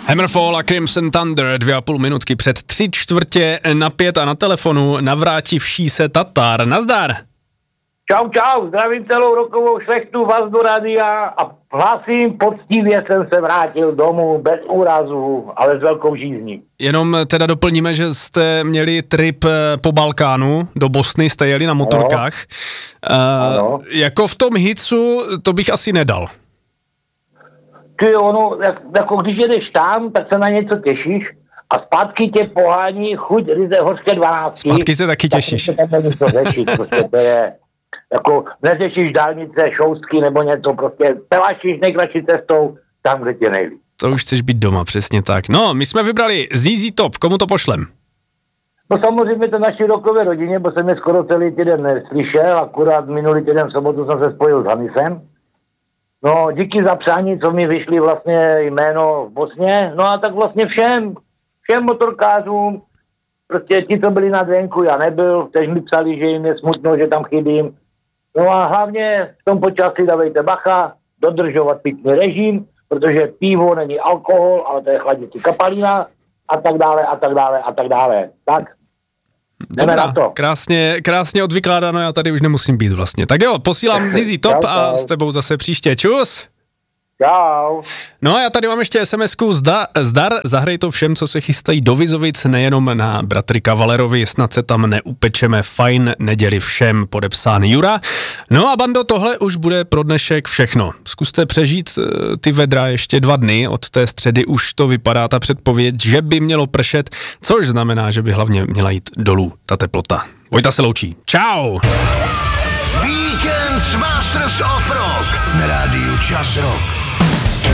Hammerfall a Crimson Thunder, 2,5 minutky před 3:45 a na telefonu navrátivší se Tatar. Nazdar! Čau, zdravím celou rokovou šlechtu vás do rádia a hlasím, poctivě jsem se vrátil domů, bez úrazu, ale s velkou žízní. Jenom teda doplníme, že jste měli trip po Balkánu, do Bosny jste jeli na motorkách. Ano. Jako v tom Hitsu to bych asi nedal. Ty ono, jako když jedeš tam, tak se na něco těšíš a zpátky tě pohání chuť ryze hořké 12. Zpátky se taky těšíš. Tak tam něco řešit, prostě to je, jako neřešíš dálnice, šoustky nebo něco, prostě pelašíš nejkratší cestou tam, kde tě nejlíp. To už chceš být doma, přesně tak. No, my jsme vybrali ZZ Top, komu to pošlem? No samozřejmě to naší rokové rodině, bo jsem je skoro celý týden neslyšel, akurát minulý týden v sobotu jsem se spojil s Hanisem. No, díky za přání, co mi vyšli vlastně jméno v Bosně, no a tak vlastně všem motorkářům, prostě ti, co byli na dvenku, já nebyl, teď mi psali, že jim je smutno, že tam chybím. No a hlavně v tom počasí dávejte bacha, dodržovat pitný režim, protože pivo není alkohol, ale to je chladící kapalina a tak dále, a tak dále, a tak dále. Tak? Dobrá, krásně odvykládáno, já tady už nemusím být vlastně. Tak jo, posílám ZZ Top a s tebou zase příště. Čus! Čau. No a já tady mám ještě SMS-ku zdar, zahraj to všem, co se chystají do Vizovic, nejenom na bratry Kavalerovi, snad se tam neupečeme, fajn neděli všem, podepsán Jura. No a bando, tohle už bude pro dnešek všechno. Zkuste přežít ty vedra ještě 2 dny, od té středy už to vypadá ta předpověď, že by mělo pršet, což znamená, že by hlavně měla jít dolů ta teplota. Vojta se loučí. Čau! Víkend Masters of Rock na rádiu Čas Rock.